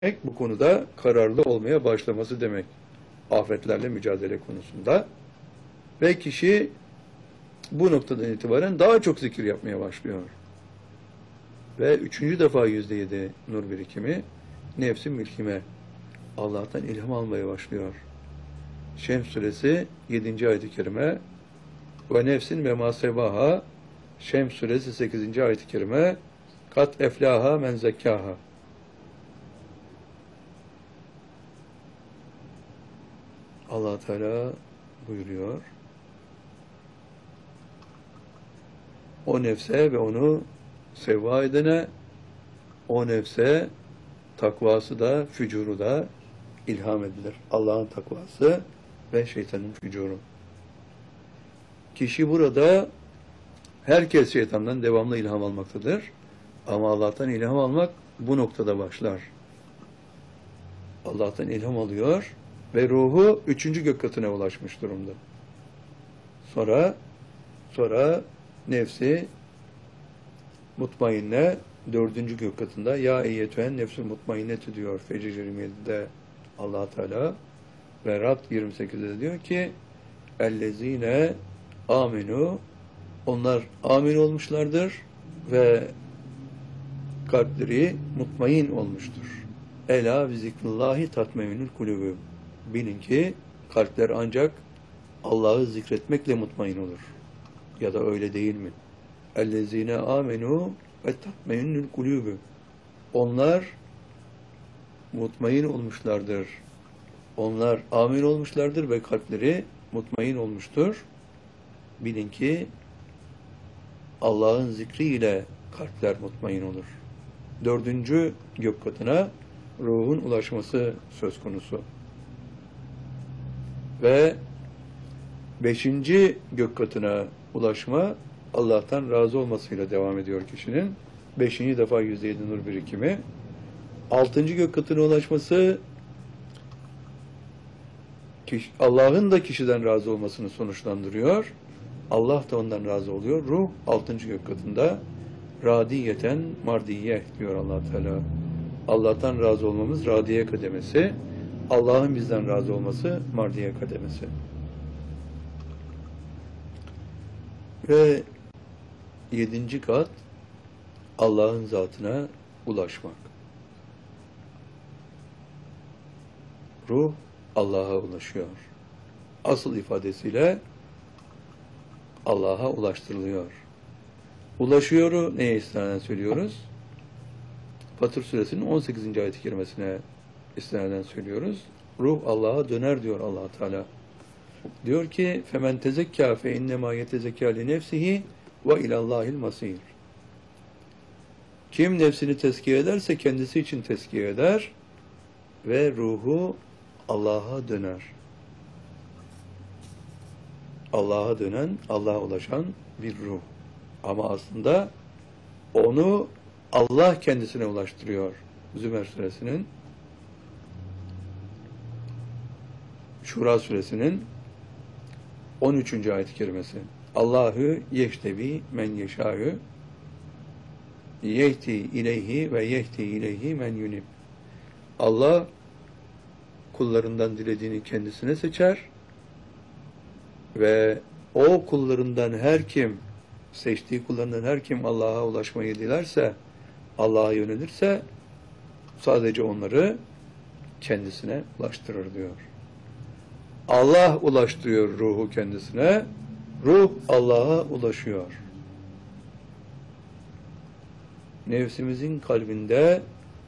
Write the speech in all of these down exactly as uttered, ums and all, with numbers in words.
bu konuda kararlı olmaya başlaması demek. Afetlerle mücadele konusunda. Ve kişi bu noktadan itibaren daha çok zikir yapmaya başlıyor. Ve üçüncü defa yüzde yedi nur birikimi nefsi mülkime Allah'tan ilham almaya başlıyor. Şems suresi yedinci ayet-i kerime ve nefsin ve masevaha Şems suresi sekizinci ayet-i kerime kat eflaha men zekkaha. Allah Teala buyuruyor. O nefse ve onu sevva edene, o nefse takvası da, fücuru da ilham edilir. Allah'ın takvası ve şeytanın fücuru. Kişi burada herkes şeytandan devamlı ilham almaktadır. Ama Allah'tan ilham almak bu noktada başlar. Allah'tan ilham alıyor ve ruhu üçüncü gök katına ulaşmış durumda. Sonra sonra nefsi mutmainne dördüncü gök katında ya eyyetühen nefsü mutmainnetü diyor Fecr yirmi yedide Allah Teala ve Rad yirmi sekizde diyor ki ellezine aminu onlar amin olmuşlardır ve kalpleri mutmain olmuştur. Ela bi zikrullahi tatmeinül kulübü. Bilin ki kalpler ancak Allah'ı zikretmekle mutmain olur. Ya da öyle değil mi? Ellezine amenu ve tatmeinül kulübü. Onlar mutmain olmuşlardır. Onlar amin olmuşlardır ve kalpleri mutmain olmuştur. Bilin ki Allah'ın zikriyle kalpler mutmain olur. Dördüncü gök katına ruhun ulaşması söz konusu. Ve beşinci gök katına ulaşma Allah'tan razı olmasıyla devam ediyor kişinin. Beşinci defa yüzde yedi nur birikimi. Altıncı gök katına ulaşması Allah'ın da kişiden razı olmasını sonuçlandırıyor. Allah da ondan razı oluyor. Ruh altıncı gök katında radiyeten mardiye diyor Allah Teala. Allah'tan razı olmamız radiye kademesi. Allah'ın bizden razı olması mardiye kademesi. Ve yedinci kat Allah'ın zatına ulaşmak. Ruh Allah'a ulaşıyor. Asıl ifadesiyle Allah'a ulaştırılıyor. Ulaşıyoru neye istinaden söylüyoruz? Fatır suresinin on sekizinci ayet-i kerimesine istinaden söylüyoruz. Ruh Allah'a döner diyor Allah Teala. Diyor ki femen tezekka fe innema yetezekka li nefsihi ve ilallahil masir. Kim nefsini tezkiye ederse kendisi için tezkiye eder ve ruhu Allah'a döner. Allah'a dönen, Allah'a ulaşan bir ruh. Ama aslında onu Allah kendisine ulaştırıyor. Zümer suresinin Şura suresinin on üçüncü ayet-i kerimesi. Allahu yeştebi men yeşâhü yehti ileyhi ve yehti ileyhi men yunib. Allah kullarından dilediğini kendisine seçer ve o kullarından her kim seçtiği kullarından her kim Allah'a ulaşmayı dilerse, Allah'a yönelirse sadece onları kendisine ulaştırır diyor. Allah ulaştırıyor ruhu kendisine, ruh Allah'a ulaşıyor. Nefsimizin kalbinde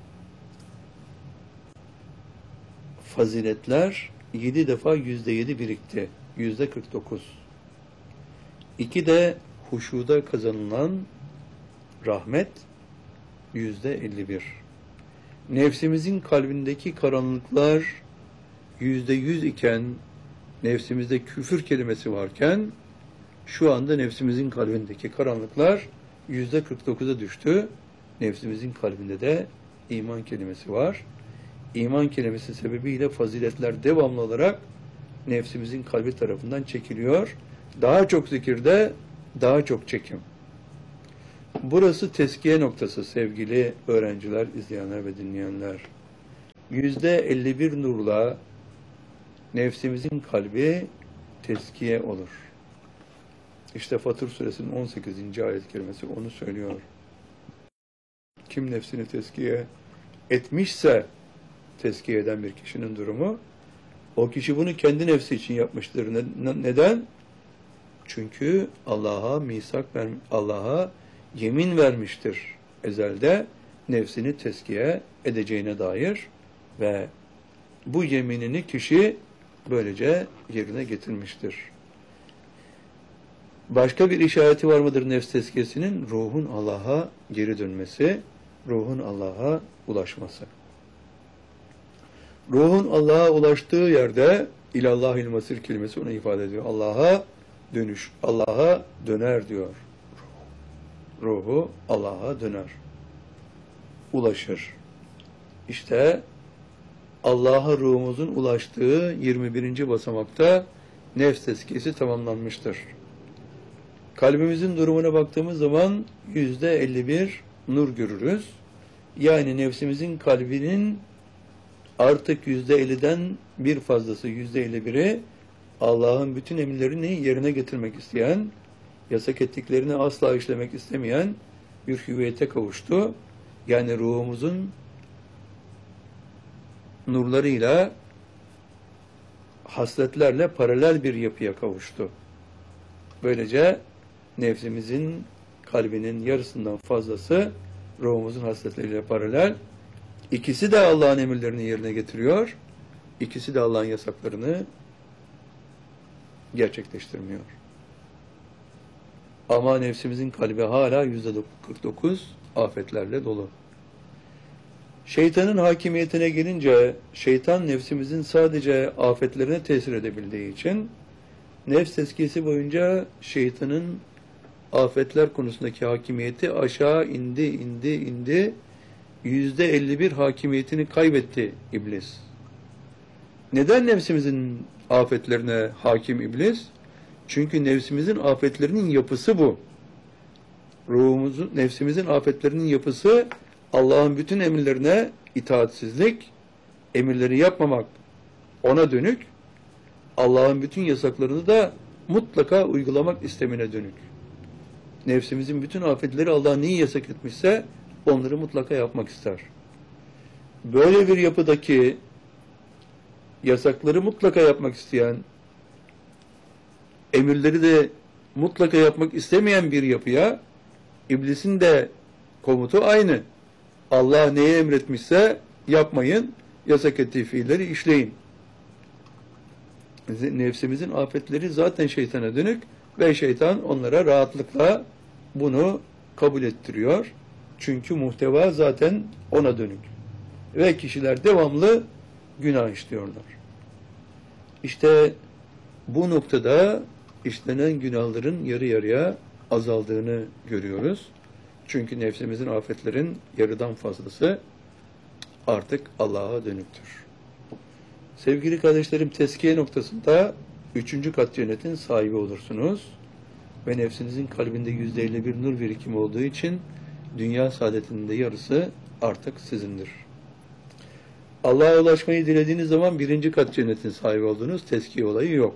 faziletler yedi defa yüzde yedi birikti. Yüzde kırk dokuz. İki de huşuda kazanılan rahmet yüzde elli bir. Nefsimizin kalbindeki karanlıklar yüzde yüz iken, nefsimizde küfür kelimesi varken, şu anda nefsimizin kalbindeki karanlıklar yüzde kırk dokuza düştü. Nefsimizin kalbinde de iman kelimesi var. İman kelimesi sebebiyle faziletler devamlı olarak nefsimizin kalbi tarafından çekiliyor. Daha çok zikirde, daha çok çekim. Burası teskiye noktası sevgili öğrenciler, izleyenler ve dinleyenler. yüzde elli bir nurla nefsimizin kalbi teskiye olur. İşte Fatır Suresinin on sekizinci ayet-i kerimesi onu söylüyor. Kim nefsini teskiye etmişse, teskiye eden bir kişinin durumu, o kişi bunu kendi nefsi için yapmıştır. Neden? Çünkü Allah'a misak ver, Allah'a yemin vermiştir ezelde nefsini teskiye edeceğine dair ve bu yeminini kişi böylece yerine getirmiştir. Başka bir işareti var mıdır nefs tezkiyesinin? Ruhun Allah'a geri dönmesi, ruhun Allah'a ulaşması. Ruhun Allah'a ulaştığı yerde ilallahil masir kelimesi onu ifade ediyor. Allah'a dönüş, Allah'a döner diyor. Ruhu Allah'a döner. Ulaşır. İşte Allah'a ruhumuzun ulaştığı yirmi birinci basamakta nefs tezkiyesi tamamlanmıştır. Kalbimizin durumuna baktığımız zaman yüzde elli bir nur görürüz. Yani nefsimizin kalbinin artık yüzde elliden bir fazlası, yüzde elli biri Allah'ın bütün emirlerini yerine getirmek isteyen, yasak ettiklerini asla işlemek istemeyen bir hüviyete kavuştu. Yani ruhumuzun nurlarıyla, hasletlerle paralel bir yapıya kavuştu. Böylece nefsimizin kalbinin yarısından fazlası ruhumuzun hasletleriyle paralel. İkisi de Allah'ın emirlerini yerine getiriyor. İkisi de Allah'ın yasaklarını gerçekleştirmiyor. Ama nefsimizin kalbi hala yüzde kırk dokuz afetlerle dolu. Şeytanın hakimiyetine gelince, şeytan nefsimizin sadece afetlerine tesir edebildiği için, nefs tezkiyesi boyunca şeytanın afetler konusundaki hakimiyeti aşağı indi, indi, indi. Yüzde elli bir hakimiyetini kaybetti iblis. Neden nefsimizin afetlerine hakim iblis? Çünkü nefsimizin afetlerinin yapısı bu. Ruhumuzun, nefsimizin afetlerinin yapısı Allah'ın bütün emirlerine itaatsizlik, emirleri yapmamak ona dönük, Allah'ın bütün yasaklarını da mutlaka uygulamak istemine dönük. Nefsimizin bütün afetleri Allah neyi yasak etmişse onları mutlaka yapmak ister. Böyle bir yapıdaki yasakları mutlaka yapmak isteyen, emirleri de mutlaka yapmak istemeyen bir yapıya iblisin de komutu aynı. Allah neye emretmişse yapmayın, yasak ettiği fiilleri işleyin. Nefsimizin afetleri zaten şeytana dönük ve şeytan onlara rahatlıkla bunu kabul ettiriyor. Çünkü muhteva zaten ona dönük. Ve kişiler devamlı günah işliyorlar. İşte bu noktada işlenen günahların yarı yarıya azaldığını görüyoruz. Çünkü nefsimizin afetlerin yarıdan fazlası artık Allah'a dönüktür. Sevgili kardeşlerim, tezkiye noktasında üçüncü kat cennetin sahibi olursunuz. Ve nefsinizin kalbinde yüzde elli bir nur birikimi olduğu için dünya saadetinin de yarısı artık sizindir. Allah'a ulaşmayı dilediğiniz zaman birinci kat cennetin sahibi oldunuz, tezkiye olayı yok.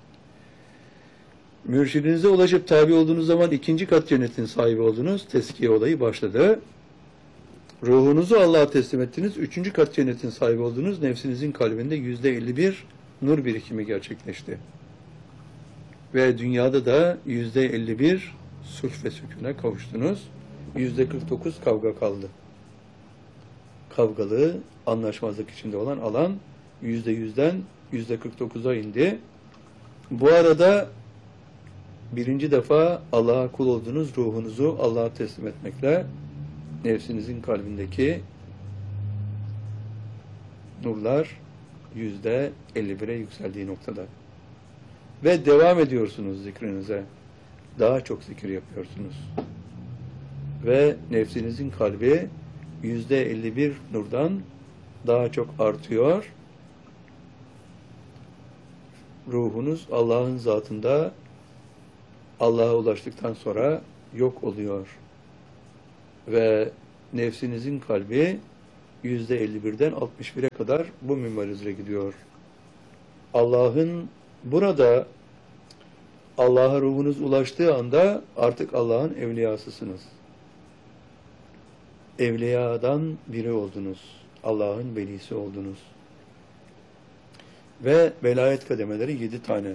Mürşidinize ulaşıp tabi olduğunuz zaman ikinci kat cennetin sahibi oldunuz, tezkiye olayı başladı. Ruhunuzu Allah'a teslim ettiniz, üçüncü kat cennetin sahibi oldunuz, nefsinizin kalbinde yüzde elli bir nur birikimi gerçekleşti. Ve dünyada da yüzde elli bir sulh ve sükûne kavuştunuz, yüzde kırk dokuz kavga kaldı. Kavgalı, anlaşmazlık içinde olan alan yüzde yüzden yüzde kırk dokuza indi. Bu arada birinci defa Allah'a kul olduğunuz ruhunuzu Allah'a teslim etmekle nefsinizin kalbindeki nurlar yüzde elli bire yükseldiği noktada. Ve devam ediyorsunuz zikrinize. Daha çok zikir yapıyorsunuz. Ve nefsinizin kalbi yüzde elli bir nurdan daha çok artıyor. Ruhunuz Allah'ın zatında Allah'a ulaştıktan sonra yok oluyor. Ve nefsinizin kalbi yüzde elli birden altmış bire kadar bu minval üzere gidiyor. Allah'ın burada Allah'a ruhunuz ulaştığı anda artık Allah'ın evliyasısınız. Evliyadan biri oldunuz. Allah'ın velisi oldunuz. Ve velayet kademeleri yedi tane.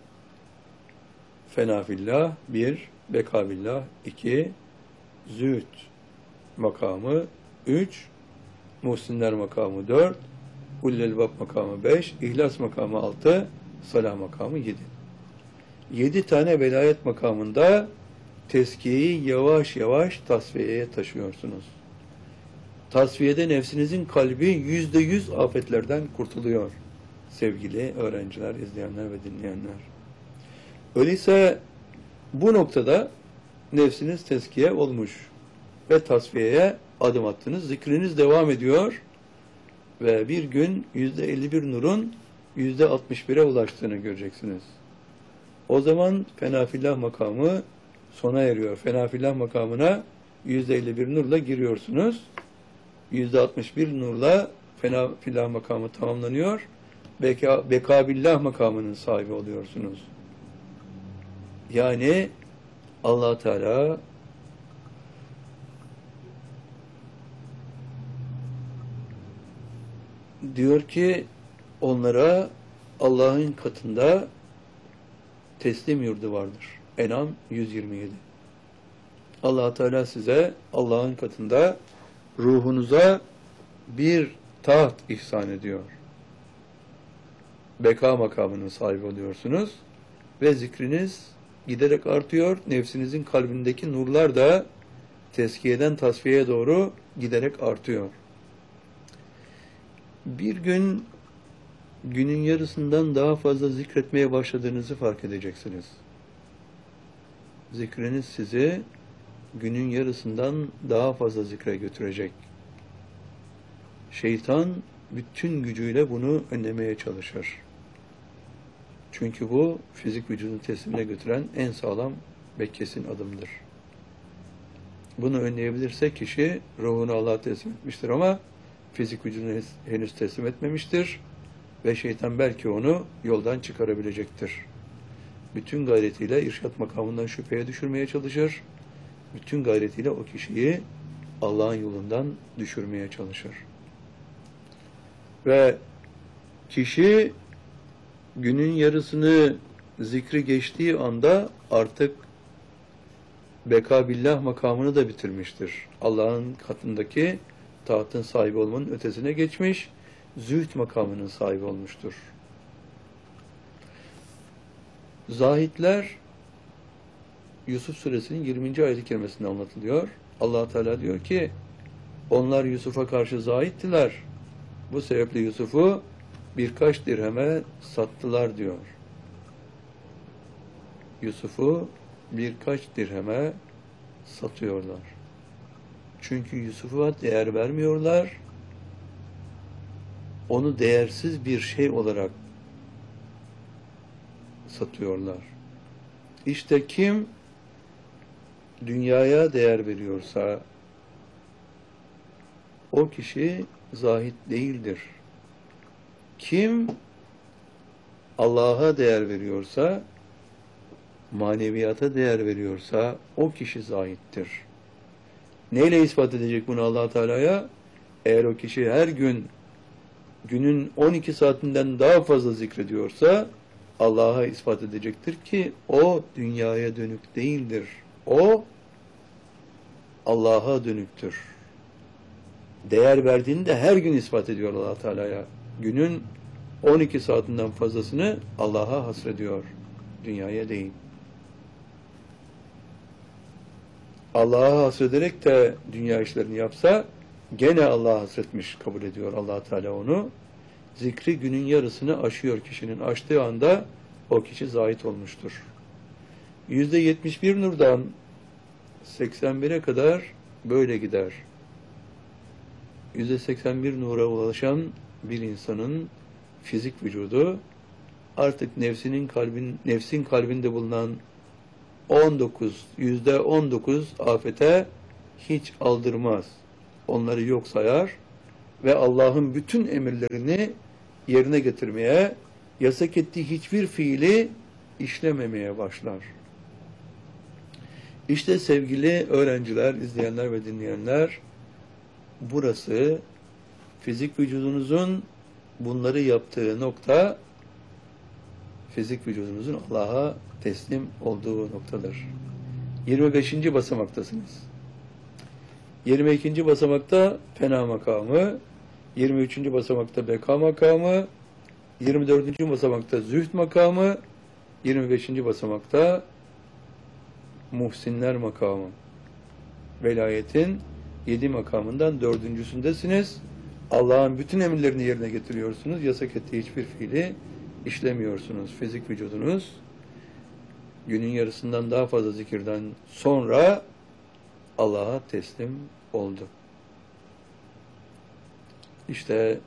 Fenafillah bir, bekabillah iki, zühd makamı üç, muhsinler makamı dört, ullelbab makamı beş, ihlas makamı altı, salah makamı yedi. Yedi tane velayet makamında tezkiyeyi yavaş yavaş tasfiyeye taşıyorsunuz. Tasfiyede nefsinizin kalbi yüzde yüz afetlerden kurtuluyor. Sevgili öğrenciler, izleyenler ve dinleyenler. Öyleyse bu noktada nefsiniz tezkiye olmuş ve tasfiyeye adım attınız. Zikriniz devam ediyor ve bir gün yüzde elli bir nurun yüzde altmış bire ulaştığını göreceksiniz. O zaman fenafillah makamı sona eriyor. Fenafillah makamına yüzde elli bir nurla giriyorsunuz. yüzde altmış bir nurla fenafillah makamı tamamlanıyor. Beka, bekabillah makamının sahibi oluyorsunuz. Yani Allah Teala diyor ki onlara Allah'ın katında teslim yurdu vardır. En'am yüz yirmi yedi. Allah Teala size Allah'ın katında ruhunuza bir taht ihsan ediyor. Beka makamının sahibi oluyorsunuz ve zikriniz giderek artıyor. Nefsinizin kalbindeki nurlar da tezkiyeden tasfiyeye doğru giderek artıyor. Bir gün günün yarısından daha fazla zikretmeye başladığınızı fark edeceksiniz. Zikriniz sizi günün yarısından daha fazla zikre götürecek. Şeytan bütün gücüyle bunu önlemeye çalışır. Çünkü bu fizik vücudun teslimine götüren en sağlam ve kesin adımdır. Bunu önleyebilirse kişi ruhunu Allah'a teslim etmiştir ama fizik vücudunu henüz teslim etmemiştir ve şeytan belki onu yoldan çıkarabilecektir. Bütün gayretiyle irşat makamından şüpheye düşürmeye çalışır. Bütün gayretiyle o kişiyi Allah'ın yolundan düşürmeye çalışır. Ve kişi günün yarısını zikri geçtiği anda artık bekabillah makamını da bitirmiştir. Allah'ın katındaki tahtın sahibi olmanın ötesine geçmiş, zühd makamının sahibi olmuştur. Zahitler Yusuf suresinin yirminci ayet-i kerimesinde anlatılıyor. Allah Teala diyor ki onlar Yusuf'a karşı zahittiler. Bu sebeple Yusuf'u birkaç dirheme sattılar diyor. Yusuf'u birkaç dirheme satıyorlar. Çünkü Yusuf'a değer vermiyorlar. Onu değersiz bir şey olarak satıyorlar. İşte kim dünyaya değer veriyorsa o kişi zahid değildir. Kim Allah'a değer veriyorsa, maneviyata değer veriyorsa o kişi zahittir. Neyle ispat edecek bunu Allah Teala'ya? Eğer o kişi her gün günün on iki saatinden daha fazla zikrediyorsa Allah'a ispat edecektir ki o dünyaya dönük değildir. O Allah'a dönüktür. Değer verdiğini de her gün ispat ediyor Allah Teala'ya. Günün on iki saatinden fazlasını Allah'a hasrediyor. Dünyaya değil. Allah'a hasrederek de dünya işlerini yapsa gene Allah'a hasretmiş kabul ediyor Allah Teala onu. Zikri günün yarısını aşıyor kişinin. Aştığı anda o kişi zahit olmuştur. yüzde yetmiş bir nurdan seksen bire kadar böyle gider. yüzde seksen bir nura ulaşan bir insanın fizik vücudu artık nefsinin kalbin nefsin kalbinde bulunan on dokuz yüzde on dokuz afete hiç aldırmaz. Onları yok sayar ve Allah'ın bütün emirlerini yerine getirmeye, yasak ettiği hiçbir fiili işlememeye başlar. İşte sevgili öğrenciler, izleyenler ve dinleyenler, burası fizik vücudunuzun bunları yaptığı nokta, fizik vücudunuzun Allah'a teslim olduğu noktadır. yirmi beşinci basamaktasınız. yirmi ikinci basamakta fena makamı, yirmi üçüncü basamakta beka makamı, yirmi dördüncü basamakta zühd makamı, yirmi beşinci basamakta muhsinler makamı. Velayetin yedi makamından dördüncüsündesiniz. Allah'ın bütün emirlerini yerine getiriyorsunuz. Yasak ettiği hiçbir fiili işlemiyorsunuz. Fizik vücudunuz günün yarısından daha fazla zikirden sonra Allah'a teslim oldu. İşte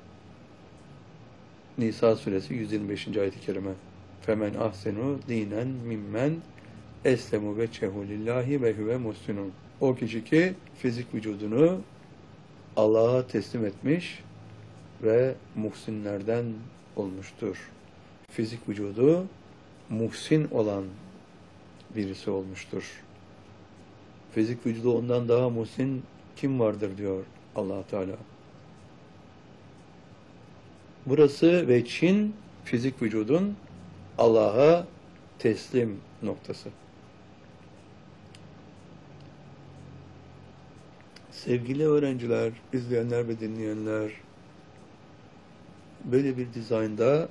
Nisa suresi yüz yirmi beşinci ayet-i kerime. Femen ahsenu dinen mimmen eslemu vechehu lillahi ve huve muhsinun. O kişi ki fizik vücudunu Allah'a teslim etmiş ve muhsinlerden olmuştur. Fizik vücudu muhsin olan birisi olmuştur. Fizik vücudu ondan daha muhsin kim vardır diyor Allah Teala. Burası ve Çin fizik vücudun Allah'a teslim noktası. Sevgili öğrenciler, izleyenler ve dinleyenler, böyle bir dizaynda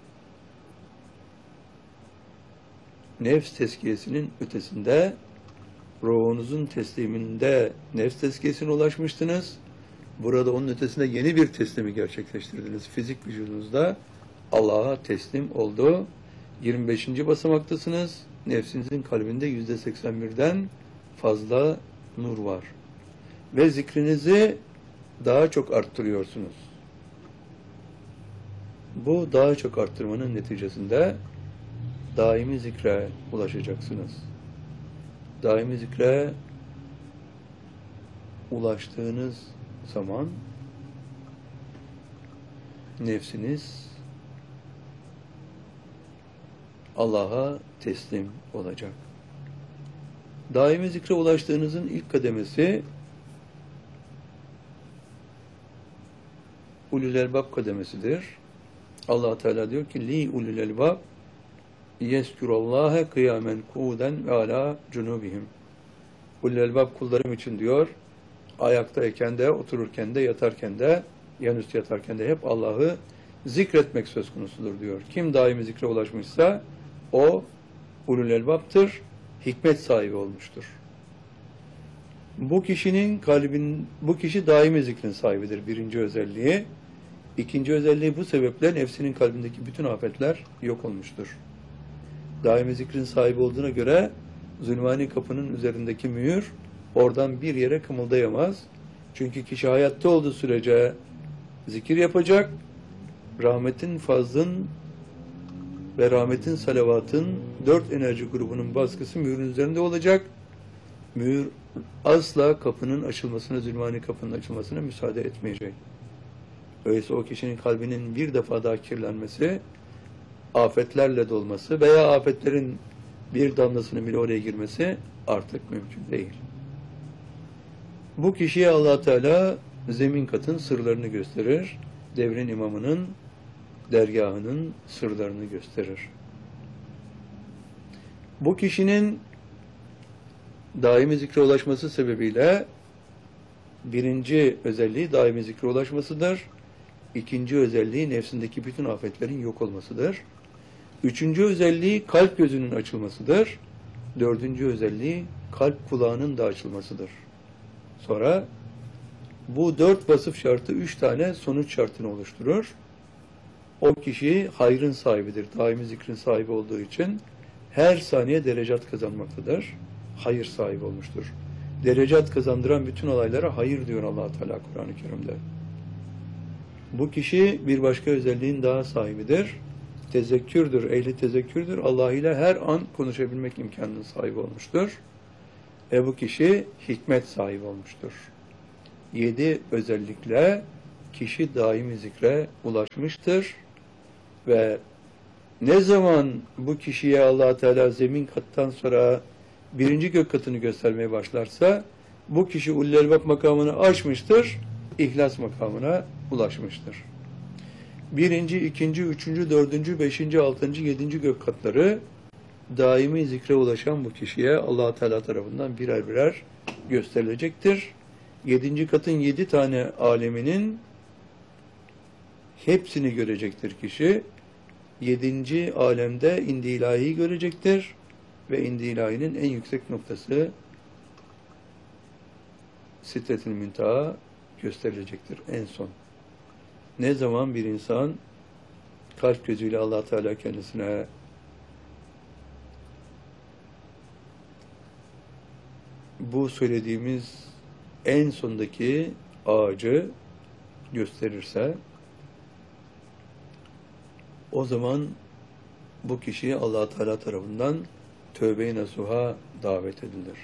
nefs tezkiyesinin ötesinde, ruhunuzun tesliminde nefs tezkiyesine ulaşmıştınız. Burada onun ötesinde yeni bir teslimi gerçekleştirdiniz. Fizik vücudunuzda Allah'a teslim oldu. yirmi beşinci basamaktasınız. Nefsinizin kalbinde yüzde seksen birden fazla nur var. Ve zikrinizi daha çok arttırıyorsunuz. Bu daha çok arttırmanın neticesinde daimi zikre ulaşacaksınız. Daimi zikre ulaştığınız zaman nefsiniz Allah'a teslim olacak. Daimi zikre ulaştığınızın ilk kademesi ulul elbab kademesidir. Allah Teala diyor ki li ulul elbab yezkurullâhe kıyamen kûden ve alâ cunûbihim. Ulul elbab kullarım için diyor, ayaktayken de, otururken de, yatarken de, yanüstü yatarken de hep Allah'ı zikretmek söz konusudur diyor. Kim daimi zikre ulaşmışsa o ulul elbaptır, hikmet sahibi olmuştur. Bu kişinin kalbin, bu kişi daimi zikrin sahibidir. Birinci özelliği. İkinci özelliği bu sebeple nefsinin kalbindeki bütün afetler yok olmuştur. Daimi zikrin sahibi olduğuna göre zulmani kapının üzerindeki mühür oradan bir yere kımıldayamaz. Çünkü kişi hayatta olduğu sürece zikir yapacak, rahmetin, fazlın ve rahmetin, salavatın dört enerji grubunun baskısı mühürün üzerinde olacak. Mühür asla kapının açılmasına, zulmani kapının açılmasına müsaade etmeyecek. Öyleyse o kişinin kalbinin bir defa daha kirlenmesi, afetlerle dolması veya afetlerin bir damlasının bile oraya girmesi artık mümkün değil. Bu kişiye Allah Teala zemin katın sırlarını gösterir, devrin imamının dergahının sırlarını gösterir. Bu kişinin daimi zikre ulaşması sebebiyle birinci özelliği daimi zikre ulaşmasıdır. İkinci özelliği nefsindeki bütün afetlerin yok olmasıdır. Üçüncü özelliği kalp gözünün açılmasıdır. Dördüncü özelliği kalp kulağının da açılmasıdır. Sonra bu dört vasıf şartı üç tane sonuç şartını oluşturur. O kişi hayrın sahibidir. Daimi zikrin sahibi olduğu için her saniye derecat kazanmaktadır. Hayır sahibi olmuştur. Derecat kazandıran bütün olaylara hayır diyor Allah Teala Kur'an-ı Kerim'de. Bu kişi bir başka özelliğin daha sahibidir. Tezekkürdür, ehli tezekkürdür. Allah ile her an konuşabilmek imkanının sahibi olmuştur. Ve bu kişi hikmet sahibi olmuştur. Yedi özellikle kişi daimi zikre ulaşmıştır ve ne zaman bu kişiye Allah Teala zemin kattan sonra birinci gök katını göstermeye başlarsa bu kişi ulul elbab makamını aşmıştır, ihlas makamına ulaşmıştır. Birinci, ikinci, üçüncü, dördüncü, beşinci, altıncı, yedinci gök katları daimi zikre ulaşan bu kişiye Allah Teala tarafından birer birer gösterilecektir. Yedinci katın yedi tane aleminin hepsini görecektir kişi. Yedinci alemde indi ilahi görecektir ve indi ilahinin en yüksek noktası Sidretül Münteha gösterilecektir en son. Ne zaman bir insan kalp gözüyle Allah Teala kendisine bu söylediğimiz en sondaki ağacı gösterirse o zaman bu kişi Allah Teala tarafından tövbe-i nasuha davet edilir.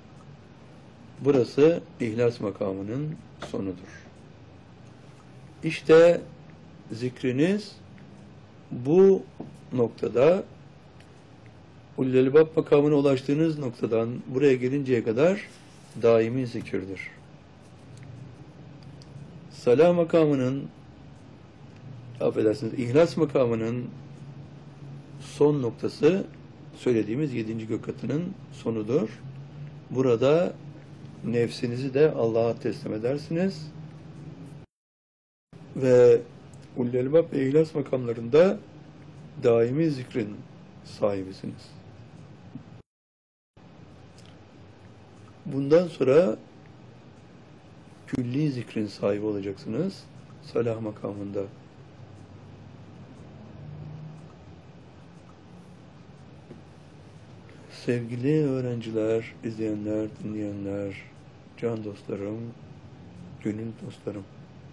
Burası ihlas makamının sonudur. İşte zikriniz bu noktada ulul elbab makamına ulaştığınız noktadan buraya gelinceye kadar daimi zikirdir. Salah makamının affedersiniz, ihlas makamının son noktası söylediğimiz yedinci gök katının sonudur. Burada nefsinizi de Allah'a teslim edersiniz ve ulul elbab ve ihlas makamlarında daimi zikrin sahibisiniz. Bundan sonra külli zikrin sahibi olacaksınız salah makamında. Sevgili öğrenciler, izleyenler, dinleyenler, can dostlarım, gönül dostlarım.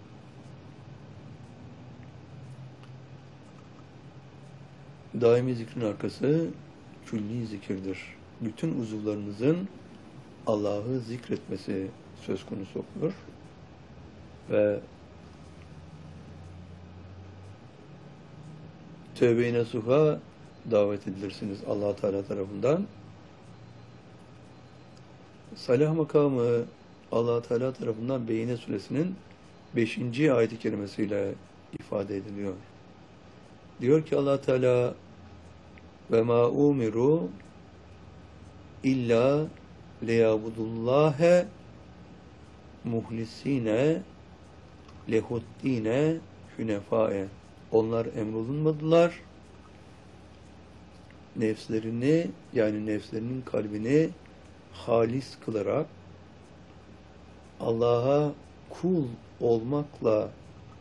Daimi zikrin arkası külli zikirdir. Bütün uzuvlarınızın Allah'ı zikretmesi söz konusu olur. Ve tövbe-i nasuha davet edilirsiniz Allah Teala tarafından. Salah makamı Allah Teala tarafından Beyine Suresinin beşinci ayet-i kerimesiyle ifade ediliyor. Diyor ki Allah Teala ve ma umiru illa liyabudullâhe muhlisine lehuddine hünefâe. Onlar emrolunmadılar. Nefslerini yani nefslerinin kalbini halis kılarak Allah'a kul olmakla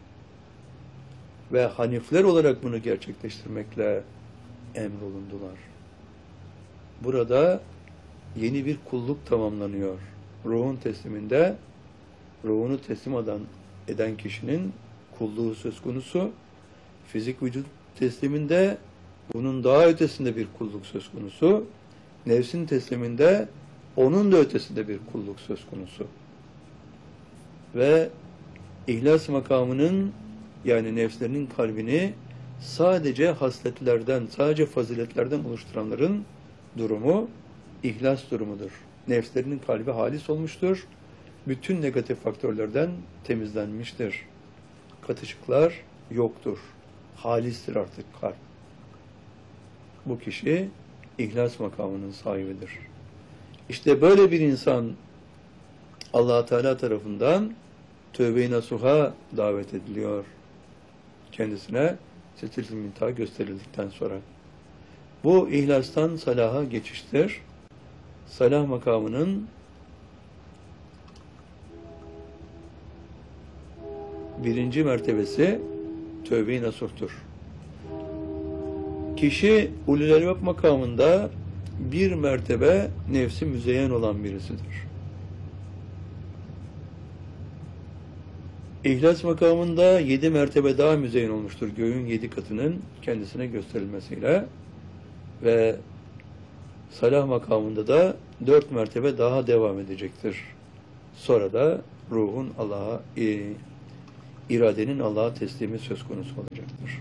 ve hanifler olarak bunu gerçekleştirmekle emrolundular. Burada yeni bir kulluk tamamlanıyor. Ruhun tesliminde, ruhunu teslim eden, eden kişinin kulluğu söz konusu. Fizik vücut tesliminde bunun daha ötesinde bir kulluk söz konusu. Nefsin tesliminde onun da ötesinde bir kulluk söz konusu. Ve ihlas makamının yani nefslerinin kalbini sadece hasletlerden, sadece faziletlerden oluşturanların durumu ihlas durumudur. Nefslerinin kalbi halis olmuştur. Bütün negatif faktörlerden temizlenmiştir. Katışıklar yoktur. Halistir artık kalp. Bu kişi ihlas makamının sahibidir. İşte böyle bir insan Allah Teala tarafından tövbe-i nasuha davet ediliyor. Kendisine Sidretül Münteha gösterildikten sonra. Bu ihlastan salaha geçiştir. Salah makamının birinci mertebesi tövbe-i nasuhtur. Kişi ulul elbab makamında bir mertebe nefsi müzeyyen olan birisidir. İhlas makamında yedi mertebe daha müzeyyen olmuştur. Göğün yedi katının kendisine gösterilmesiyle ve salah makamında da dört mertebe daha devam edecektir. Sonra da ruhun Allah'a iradenin Allah'a teslimi söz konusu olacaktır.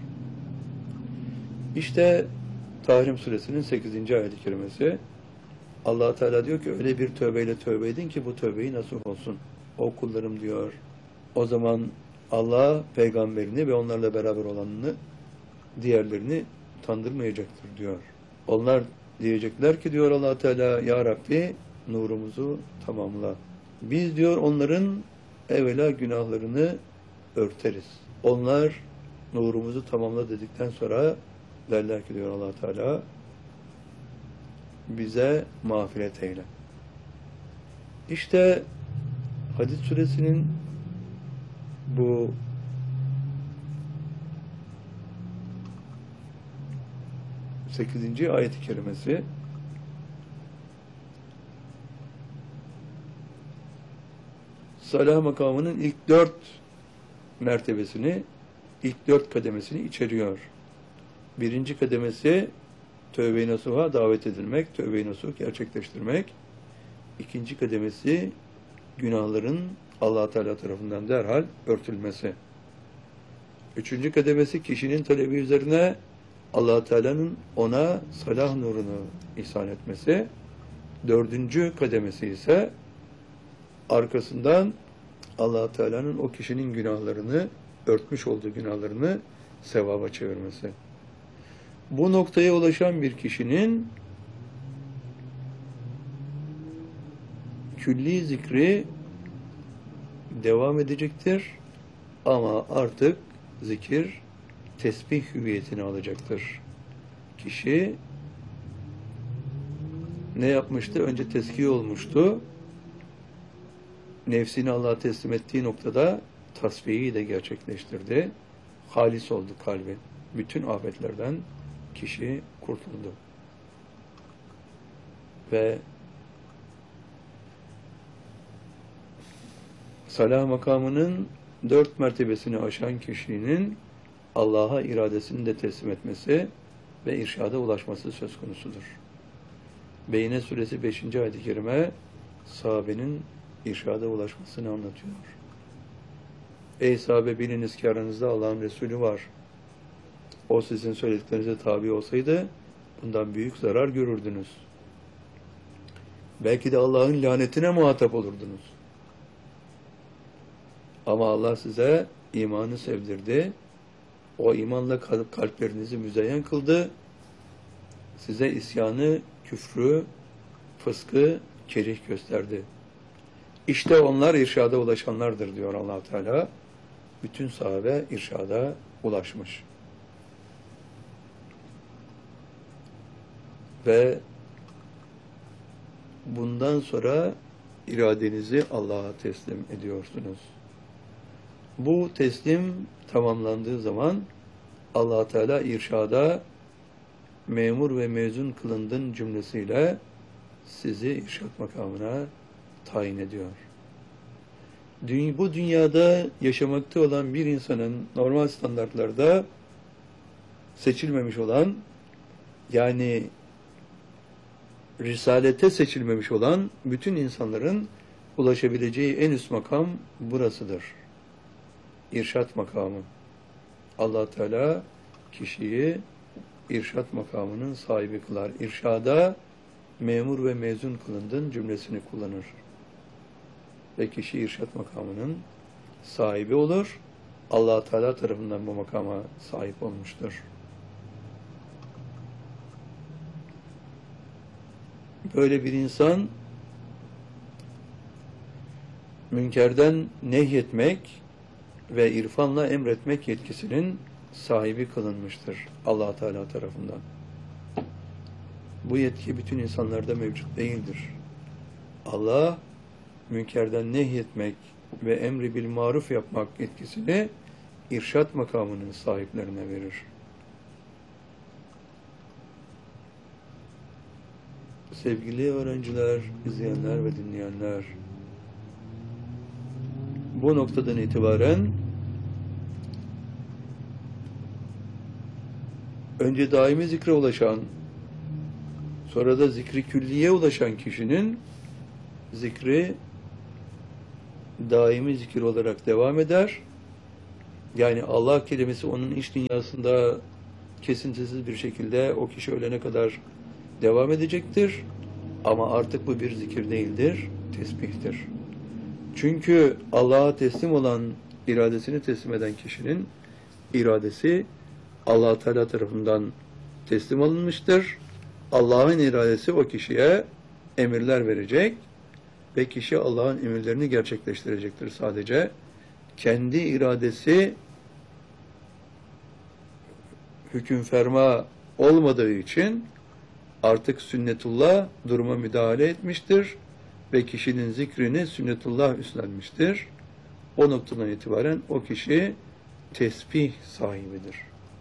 İşte Tahrim Suresinin sekizinci ayet-i kerimesi. Allah Teala diyor ki öyle bir tövbeyle tövbe edin ki bu tövbeyi nasuh olsun. O kullarım diyor. O zaman Allah peygamberini ve onlarla beraber olanını, diğerlerini utandırmayacaktır diyor. Onlar diyecekler ki diyor Allah Teala, ya Rabbi nurumuzu tamamla. Biz diyor onların evvela günahlarını örteriz. Onlar nurumuzu tamamla dedikten sonra derler ki diyor Allah Teala, bize mağfiret eyle. İşte Hadid suresinin bu sekizinci ayet-i kerimesi salah makamının ilk dört mertebesini, ilk dört kademesini içeriyor. Birinci kademesi tövbe-i nasuha davet edilmek, tövbe-i nasuh gerçekleştirmek. İkinci kademesi günahların Allah Teala tarafından derhal örtülmesi. Üçüncü kademesi kişinin talebi üzerine Allah Teala'nın ona salah nurunu ihsan etmesi. Dördüncü kademesi ise arkasından Allah Teala'nın o kişinin günahlarını, örtmüş olduğu günahlarını sevaba çevirmesi. Bu noktaya ulaşan bir kişinin külli zikri devam edecektir ama artık zikir tesbih hüviyetini alacaktır. Kişi ne yapmıştı? Önce tezkiye olmuştu. Nefsini Allah'a teslim ettiği noktada tasfiyeyi de gerçekleştirdi. Halis oldu kalbi. Bütün afetlerden kişi kurtuldu. Ve salah makamının dört mertebesini aşan kişinin Allah'a iradesini de teslim etmesi ve irşada ulaşması söz konusudur. Beyne suresi beşinci ayet-i kerime sahabenin irşada ulaşmasını anlatıyor. Ey sahabe, biliniz ki aranızda Allah'ın Resulü var. O sizin söylediklerinize tabi olsaydı bundan büyük zarar görürdünüz. Belki de Allah'ın lanetine muhatap olurdunuz. Ama Allah size imanı sevdirdi. O imanla kalplerinizi müzeyyen kıldı. Size isyanı, küfrü, fıskı, kerih gösterdi. İşte onlar irşada ulaşanlardır diyor Allah Teala. Bütün sahabe irşada ulaşmış. Ve bundan sonra iradenizi Allah'a teslim ediyorsunuz. Bu teslim tamamlandığı zaman Allah Teala irşada memur ve mezun kılındın cümlesiyle sizi irşat makamına tayin ediyor. Bu dünyada yaşamakta olan bir insanın normal standartlarda seçilmemiş olan, yani risalete seçilmemiş olan bütün insanların ulaşabileceği en üst makam burasıdır. İrşat makamı. Allah Teala kişiyi irşat makamının sahibi kılar. İrşada memur ve mezun kılındın cümlesini kullanır. Ve kişi irşat makamının sahibi olur. Allah Teala tarafından bu makama sahip olmuştur. Böyle bir insan münkerden nehyetmek ve irfanla emretmek yetkisinin sahibi kılınmıştır Allah Teala tarafından. Bu yetki bütün insanlarda mevcut değildir. Allah münkerden nehyetmek ve emri bil maruf yapmak yetkisini irşat makamının sahiplerine verir. Sevgili öğrenciler, izleyenler ve dinleyenler, bu noktadan itibaren önce daimi zikre ulaşan, sonra da zikri külliye ulaşan kişinin zikri daimi zikir olarak devam eder. Yani Allah kelimesi onun iç dünyasında kesintisiz bir şekilde o kişi ölene kadar devam edecektir. Ama artık bu bir zikir değildir, tesbihtir. Çünkü Allah'a teslim olan, iradesini teslim eden kişinin iradesi Allah Teala tarafından teslim alınmıştır. Allah'ın iradesi o kişiye emirler verecek ve kişi Allah'ın emirlerini gerçekleştirecektir sadece. Kendi iradesi hüküm ferma olmadığı için artık sünnetullah duruma müdahale etmiştir ve kişinin zikrini sünnetullah üstlenmiştir. O noktadan itibaren o kişi tesbih sahibidir.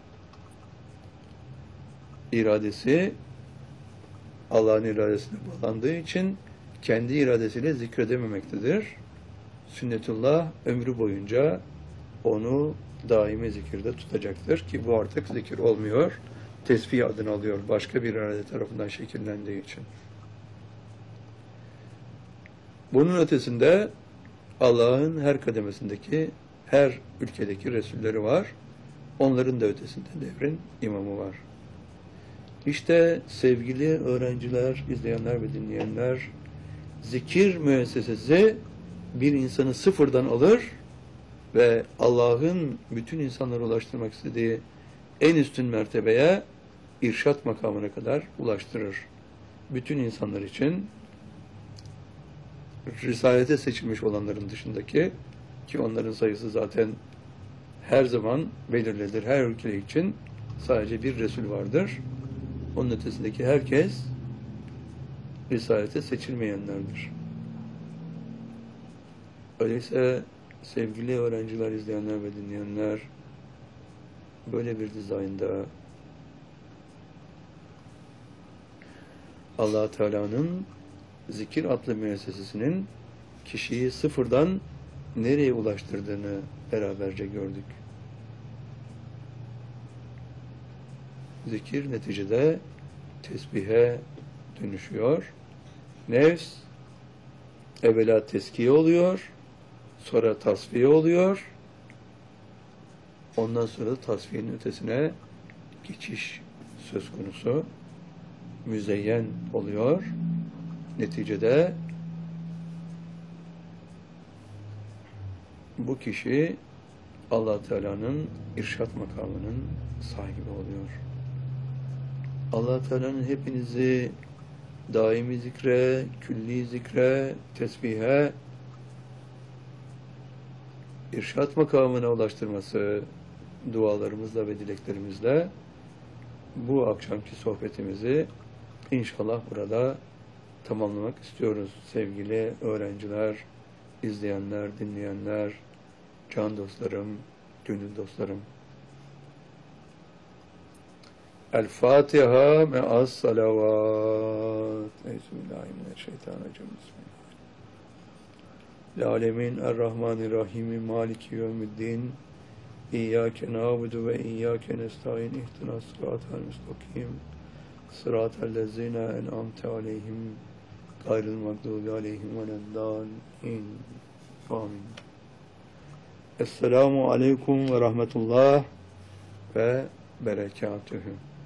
İradesi Allah'ın iradesine bağlandığı için kendi iradesiyle zikredememektedir. Sünnetullah ömrü boyunca onu daimi zikirde tutacaktır ki bu artık zikir olmuyor. Tesbih adını alıyor başka bir irade tarafından şekillendiği için. Bunun ötesinde Allah'ın her kademesindeki, her ülkedeki Resulleri var. Onların da ötesinde devrin imamı var. İşte sevgili öğrenciler, izleyenler ve dinleyenler, zikir müessesesi bir insanı sıfırdan alır ve Allah'ın bütün insanlara ulaştırmak istediği en üstün mertebeye, irşat makamına kadar ulaştırır. Bütün insanlar için, risalete seçilmiş olanların dışındaki, ki onların sayısı zaten her zaman belirlidir. Her ülke için sadece bir Resul vardır. Onun ötesindeki herkes risalete seçilmeyenlerdir. Öyleyse sevgili öğrenciler, izleyenler ve dinleyenler, böyle bir dizaynda Allah Teala'nın zikir adlı müessesesinin kişiyi sıfırdan nereye ulaştırdığını beraberce gördük. Zikir neticede tesbihe dönüşüyor. Nefs evvela teskiye oluyor, sonra tasfiye oluyor. Ondan sonra da tasfiyenin ötesine geçiş söz konusu. Müzeyyen oluyor. Neticede bu kişi Allah Teala'nın irşat makamının sahibi oluyor. Allah Teala'nın hepinizi daimi zikre, külli zikre, tesbihe, irşat makamına ulaştırması dualarımızla ve dileklerimizle bu akşamki sohbetimizi İnşallah burada tamamlamak istiyoruz. Sevgili öğrenciler, izleyenler, dinleyenler, can dostlarım, gönül dostlarım. El-Fatiha me'as salavat. Euzubillahimineşşeytanirracim. Bismillah. Alemin er-Rahmanir-Rahim. Maliki yevmiddin. İyyâke nâbudu ve iyyâke nestaîn. İhtinas sıratal müstakim. Sıratal lezîne en'amte aleyhim. Gayril mağdûbi aleyhim veleddâlin. Amin. Esselamu aleyküm ve rahmetullah ve berekatühü.